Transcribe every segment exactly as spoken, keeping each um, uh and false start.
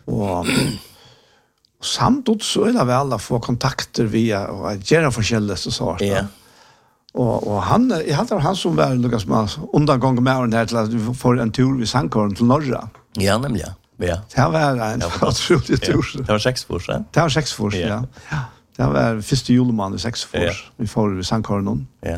Och samtidigt så är det väl att få kontakter via och göra forskjellige så Ja. Och och han jag hade han som var Lukas Mas undangång med den här till att vi får en tur vid Sankörn till norra. Ja, nämligen. Ja. Det var en otrolig tur. Det var sex fors, ja. Det var sex fors, ja. Ja. Det var första julman i sex fors. Vi får vid Sankörn. Ja.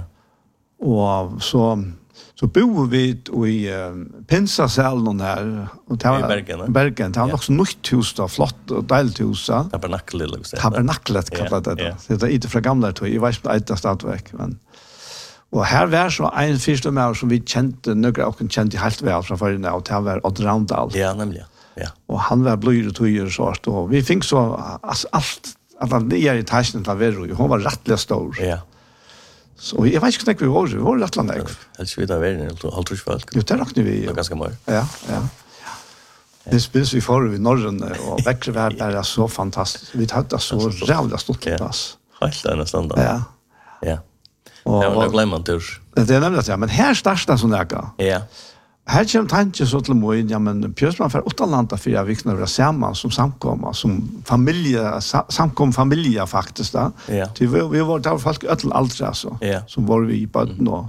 Och så så bor vi i uh, Pinsasalen här och det var Bergen. Bergen. Det var också nytt hus då, flott och deilt hus. Tabernaklet liksom. Tabernaklet kallat det då. Det är inte från gamla tid. Jag vet inte att stadverk, men och här var så en första med som vi kände några och kände helt väl från förrän och det var Odd Roundal. Ja, nämligen. Ja. Och han var blöjd och tog så och vi fick så alltså, allt att han är i taschen till Verro. Hon var rättligt stor. Ja. Så jag vet inte hur vi var, vi var rätt landet. Helst vi där var det allt tror folk. Jo, det räknar vi. Det var ganska mycket. Ja, ja. Det spils vi för i norren och väckre var bara så fantastiskt. Vi hade så jävla stort pass. Helt annan standard. Ja. Ja. Och det var glömma tur. Det är nämligen ja, men här startar sån där. Ja. Här kommer tanken så till mig, ja men Pjörsman för utanlanda för jag viknar vara samman som samkomma, som familje, samkom familja faktiskt då. Ja. Vi, vi var där folk öll aldrig alltså, Ja. som var vi på mm. och,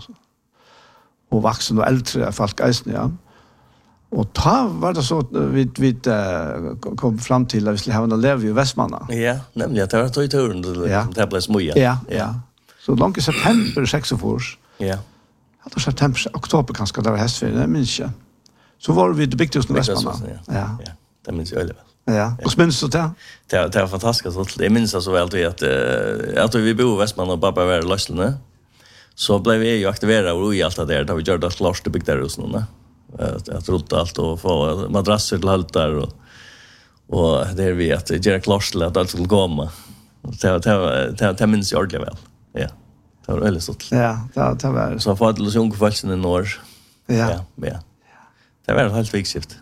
och vuxna och äldre folk eisen, ja. Och då var det så att vi, vi uh, kom fram till att vi skulle ha en lev i Västmanna. Ja, nämligen det var tog i turen, ja. Det blev smoja. Ja, ja. Så långt i september sex fors. Ja. Att september, oktober kanske det var hästfärd, det minns jag. Så var vi det byggt hos Västmanna. Ja. Ja. Ja. Det minns jag väl. Ja. Och minns du det? Det det var fantastiskt. Jag minns så väl att uh, att vi bor i Västmanna och pappa var i Lösslene. Så blev vi ju aktiverade och i allt det där. Då vi gjorde det klart det byggde hos någon. Att att rota allt och få madrasser till allt där och och där vi att göra klart till att allt skulle komma. Det det det det minns jag ordentligt väl. Ja. Det var väldigt stort. Ja, det det var så för att lösa unga folk i norr. Ja. Ja, ja. Det var helt viktigt.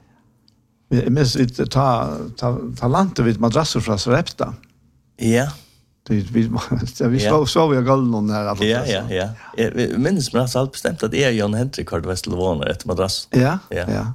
Vi minns vi ta ta talenter vid madrasser från Srepta. Ja. Det vi vi så så vi går någon här alltså. Ja, ja, ja. Jag minns mig alltså bestämt att är Jan Henrik Kard Västerlåner ett madrass. Ja. Ja. Ja.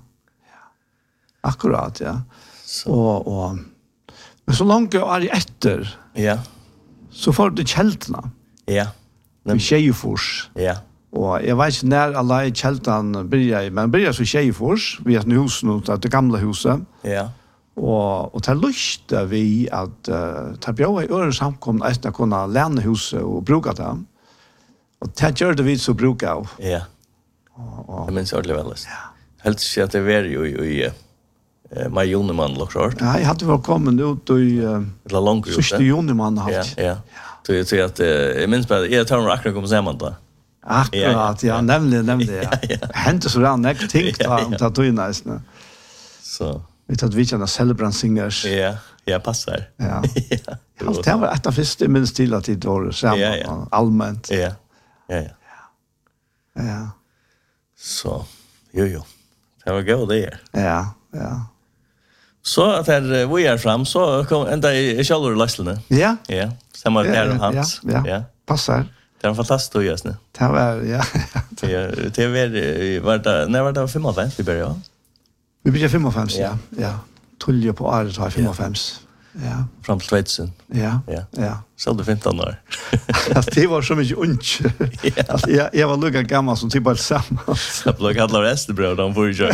Akkurat, ja. Så och och men så långt är det efter. Ja. Så får det kältna. Ja. Vi Tjejfors. Ja. Och jag vet inte när alla i kältan börjar, men börjar så Tjejfors, vi har ett hus nu, det gamla huset. Ja. Och och ta lyste vi att uh, ta bjöa i ören samkomna att kunna lämna huset och bruka det. Och det gjorde vi så bruka av. Ja. Och, och det minns jag ordentligt väl. Ja. Helt så att det var ju i eh Majoneman lockshort. Ja, jag hade väl kommit ut i uh, eller långt ut. Sista Joneman har. Ja, ja. Så jag tror att jag minns bara jag tar nog akkurat kommer samman då. Akkurat, ja, nämligen, nämligen. Ja. Hände så redan jag tänkte om att du är nice. Så vi tar vi känna Celebrant Singers. Ja, jag passar. Ja. Ja. Allt det var ett av första minst till att det var samman ja, ja. allmänt. Ja. Ja, ja. Ja. Så, jo, jo. Det var god det. Ja, ja. Så att här vi är fram så kom ända i Charlotte Lösslene. Ja. Ja. Samma där och hans. Ja. Ja. Passar. Det var fantastiskt att göra. Det var, ja. Det det var var det när var det fem vi började. Vi började fem ja. Ja. Tulje på året har fem Ja. Fram till tvåtusen. Ja. Ja. Ja. Så det femton år. Alltså det var så mycket unch. Alltså jag jag var lugga gammal som typ bara samma. Så blev alla resten bröd de får ju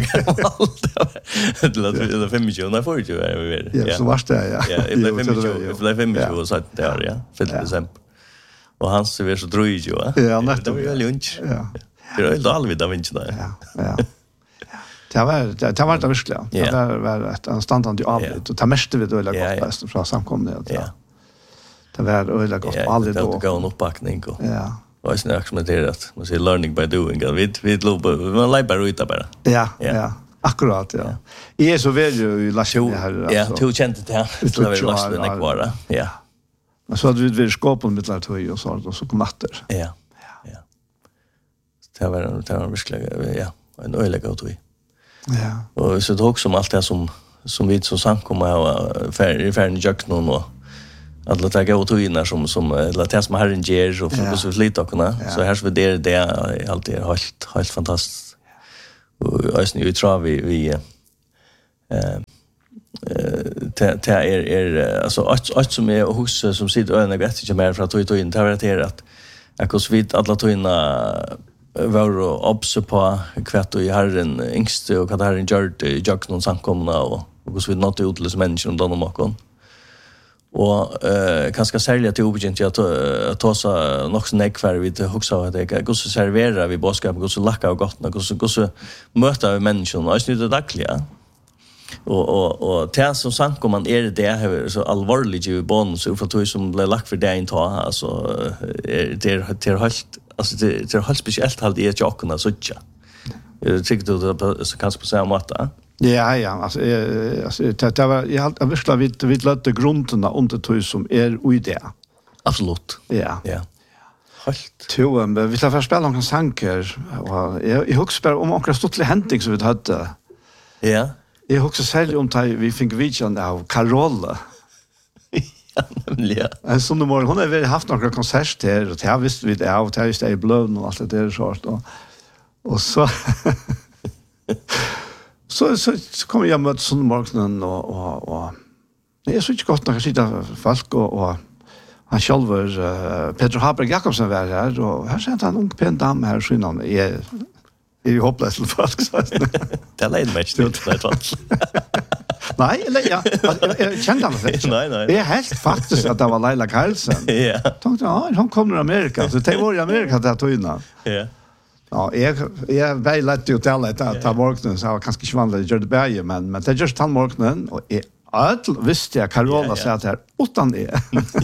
det låter det fem tjugo när får ju är vi. Ja, så var det ja. Ja, det blev fem tjugo, det blev fem tjugo så där ja. För december. Och han så var så dröj ju va. Ja, det var ju lunch. Ja. Det var ju alltid da vinch där. Ja. Ja. Det var det var det verkligen. Det var var ett anständigt avligt och ta mest vi då eller gott bäst från samkomnet. Ja. Det var öliga gott aldrig då. Det går en uppbackning och. Ja. Och sen experimenterat. Man säger learning by doing. Vi vi lovar man lär bara ut bara. Ja, ja. Akkurat, ja. Jag är så väl ju i Lasse här alltså. Ja, två kände det. Det var Lasse den kvar. Ja. Men så hade vi vill skapa med lite höj och så och så kom natter. Ja. Ja. Det var det var verkligen ja, en öliga gott vi. Ja. Och så det också om allt det som som vi så samkomma och färdig färdig jack någon och alla ta gå till innan som som eller som Herren ger och för så lite och kunna så här så det det är alltid helt helt fantastiskt. Och alltså nu tror vi vi eh det det är är alltså att som är hos som sitter och jag vet inte mer för att ta ut in det är det att jag kan svit alla toina var och obse på kvart och i herren yngste och vad herren gjort i jag någon samkomna och och så vid något utlös människor om dem och och eh kanske sälja till obegent jag ta så nog så nekvar vid huxa att det går så servera vi boskap går så lacka och gott och så går så möta vi människor och snitt det dagliga och och och det som sank om man är det där så allvarligt ju bonus så för att som blir lagt för det inte ha alltså det det är helt alltså det det är helt speciellt halt i jockarna så tjå jag tycker du så kanske på samma sätt. Ja, ja, alltså eh, alltså det var jag har verkligen vid vid lätte grunderna under tog som är oj det. Absolut. Ja. Ja. Helt. To um, vi ska förspela några sanker och jag jag huskar om några stottliga händing som vi hade. Ja. Jag huskar särskilt om att vi fick vision av Carola. Ja, nämligen. En sån morgon hon har väl haft några konserter och det visste vi det av det är i blön och allt det där sort och och så Så så, så kommer jag mot sån morgonen och och och det är så inte gott när jag sitter folk och och han själv uh, Peter Haberg Jakobsen var här och här ser han en ung pen dam här så innan är är hopplös för folk så. Det leder mig till det. Nej, eller ja, jag kände honom inte. Nej, nej. Det är helt faktiskt att det var Leila Carlsen. Ja. Tänkte ja, hon kommer från Amerika så det var i Amerika där tog innan. Ja. Ja, jag jag väl lätt ju till att ta morgonen så kanske inte vanligt gör det bättre men men det just han morgonen och är allt visste jag Carola sa där utan det.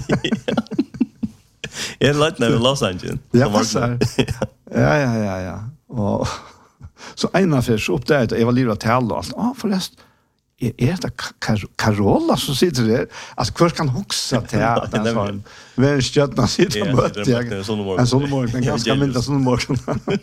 Jag lät när Los Angeles. Ja, ja, ja, ja, ja. Och så ena för så upp där jag var livet till allt. Ja, förresten är det Carola som sitter där? Alltså, hur kan huxa till att den sån vem stjärna sitter och möter en sån morgon, en ganska mindre sån morgon.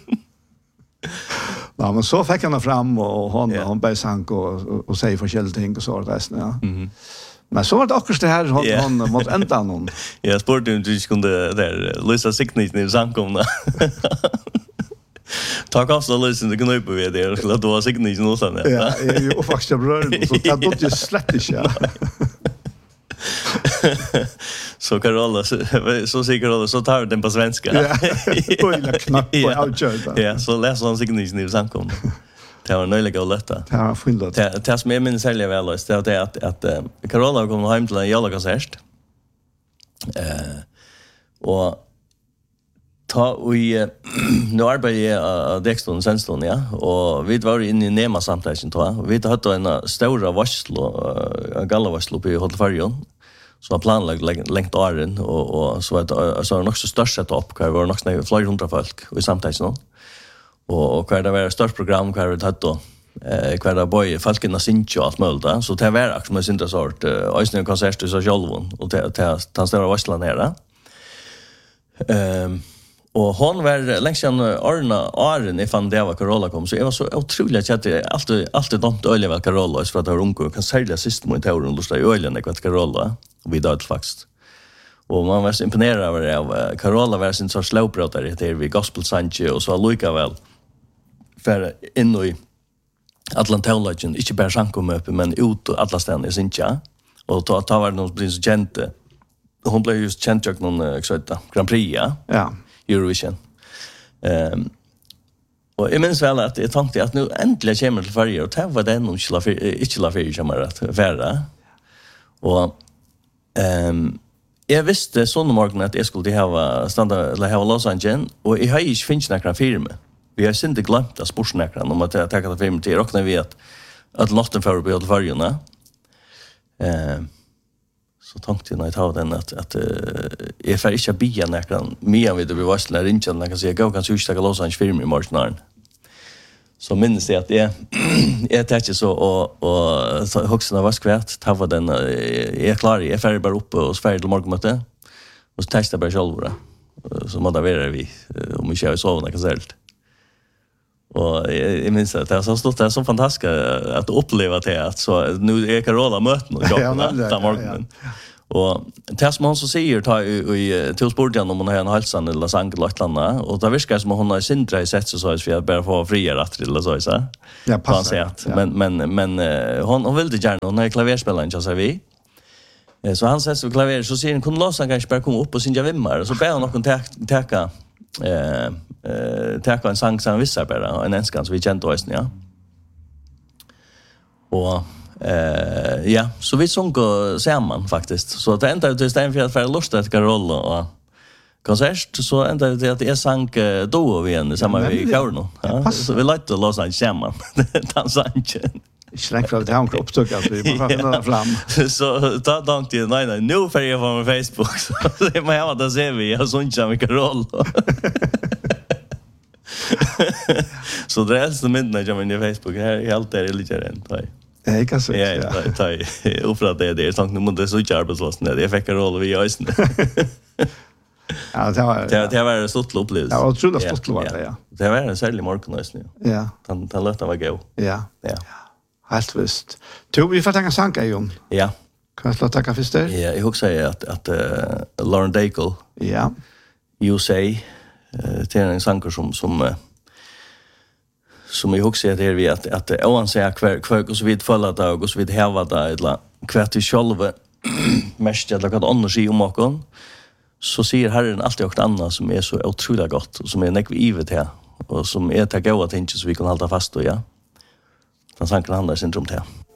Ja, men så fick han fram och hon, hon började sank och, och, och säga forskjelliga ting och så där. Ja. Mm. Men så var det också det här hon, yeah. hon måtte ända någon. Jag spurte om du kunde där lösa signingen i sankomna. Tack av så lösen det kan på vid det och då signingen och sånt. Ja, jag är ju faktiskt bröd så det då just slätt inte. Så Carola så, så säger Carola så tar den på svenska. Ja. Oj, knapp på outjörda. Ja, så läser han signingen i sankomna. Det var nöjliga och lätta. Det var fint. Det det som är min sälja väl det är att att Carola kom hem till en jävla konsert. Eh och ta vi nu arbetar jag Dexton Senston ja och vi var inne i Nema samtidigt då. Vi hade en stora varslo galla varslo på Hotellfärjan. Så var planlagt längt åren och och så att så nog så störst sätt upp kan vara nog snä flera hundra folk i samtidigt då. Och och kvar det var ett stort program kvar det hade då eh kvar det boy folken synte och allt möjligt så det var också med synta sort ösnen konsert så självon och det det han stora varslan här. Ehm och hon var längs en Arna Arne ifall det var Carola kom så jag var så otroligt att det alltid alltid dumt öle var Carola så för att det var ung kan sälja system och teorin lusta i ölen det kvart Carola och vi dött faktiskt. Och man var så imponerad av det av Carola var sin så slowbrotare det vi gospel sanche och så lika väl för in i Atlantalogin inte bara sankom upp men ut och alla ställen i Sincha och ta ta var någon blir så gente hon blev just känd jag någon exakt Grand Prix ja ja Eurovision ehm och jag minns väl att jag tänkte att nu äntligen kommer till Sverige och det var den och inte la för kommer att vara och ehm jag visste sån morgon att jag skulle ha standard eller ha Los Angeles och jag har inte finns några firma. Vi har inte glömt att sportsnäckran om att ta det firma till och när vi vet att lotten för på Färjorna. Eh så tänkte jag när jag tar den att att jag får inte bia näckran mer vid det vi varslar inte när kan säga gå kan sucha Los Angeles firma i morgon. Så minns jag att jag jag tänkte så och och huxarna var skvärt ta var den är klar jag färdig bara uppe och färdig till morgonmöte och så testa bara själva så man där är vi om vi kör så när kan sält och jag minns att det har stått det så fantastiskt att uppleva det att så nu är Carola möten och jag på morgonen Och det som hon så säger ta i till sporten om hon har en halsan eller sang eller ett annat och det verkar som hon har sindra i sätt så för att bara få fria rätt till så så. Ja, passar. Ja. Men men men hon hon vill det gärna hon är klaverspelaren så säger vi. Så han sätter så klaver så ser hon kunde låsa kanske bara komma upp och synja vimmar så ber hon någon ta ta eh eh ta en sång som vissa bara en enskan så vi kände oss ja. Och eh ja, så vi sång samman faktiskt. Så det enda det stämmer för att för lust att roll och konsert så enda det att jag sang då vi igen samma vi kör nu. Ja, så vi lite låsa en samman. Den sången. Släck för att han upptäcker att vi bara finna fram. Så ta dank till nej nej nu för jag på Facebook så det man har att se vi har sånt som vilken roll. Så det är så mycket när jag på Facebook här helt är lite rent. Jag kan säga. Ja, ta uppra det det är sånt nu måste så jobba så snä. Det fick en roll vi just. Ja, det var det det var så stort upplevelse. Ja, otroligt stort var det ja. Det var en särskild morgon just nu. Ja. Han han låter vara gå. Ja. Ja. Helt visst. Tror vi får tänka sanka ju. Ja. Kan jag tacka för det? Ja, jag också säga att att uh, Lauren Daigle. Ja. You say uh, till en sanker som som uh, som jag också säger vi att att oanse kvar kvar och så vid falla dag och så vid häva dag eller kvart i själva mest eller vad annars i om och så säger Herren alltid något annat som är så otroligt gott och som är näck givet här och som är tack goda ting så vi kan hålla fast och ja. Den sanken handlar syndrom till.